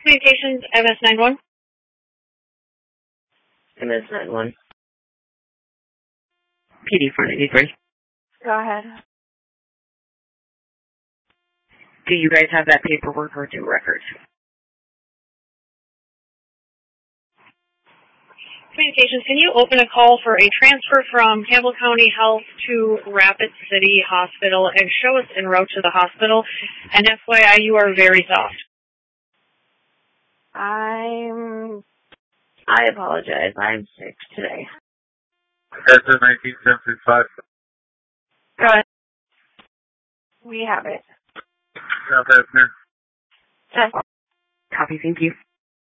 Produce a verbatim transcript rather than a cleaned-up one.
Communications, M S ninety-one. M S ninety-one. P D four ninety-three. Go ahead. Do you guys have that paperwork or two records? Communications, can you open a call for a transfer from Campbell County Health to Rapid City Hospital and show us en route to the hospital? And F Y I, you are very soft. I'm... I apologize. I'm sick today. That's in nineteen seventy-five. Go ahead. We have it. South Avenue. Okay. Copy, thank you.